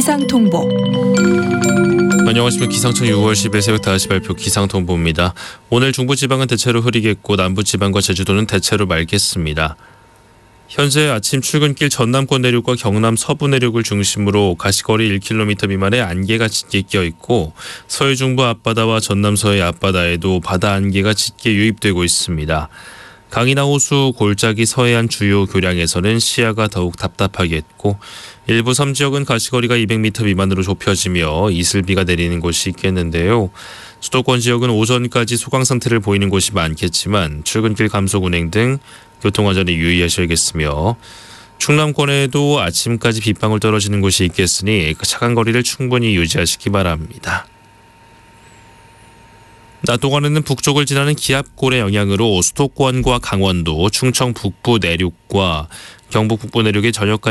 기상통보. 안녕하십니까. 기상청 6월 10일 새벽 5시 발표 기상통보입니다. 오늘 중부지방은 대체로 흐리겠고 남부지방과 제주도는 대체로 맑겠습니다. 현재 아침 출근길 전남권 내륙과 경남 서부 내륙을 중심으로 가시거리 1km 미만의 안개가 짙게 껴있고 서해 중부 앞바다와 전남 서해 앞바다에도 바다 안개가 짙게 유입되고 있습니다. 강이나 호수, 골짜기 서해안 주요 교량에서는 시야가 더욱 답답하겠고 일부 섬 지역은 가시거리가 200m 미만으로 좁혀지며 이슬비가 내리는 곳이 있겠는데요. 수도권 지역은 오전까지 소강 상태를 보이는 곳이 많겠지만 출근길 감속 운행 등 교통안전에 유의하셔야겠으며 충남권에도 아침까지 빗방울 떨어지는 곳이 있겠으니 차간 거리를 충분히 유지하시기 바랍니다. 낮 동안에는 북쪽을 지나는 기압골의 영향으로 수도권과 강원도, 충청 북부 내륙과 경북 북부 내륙의 저녁까지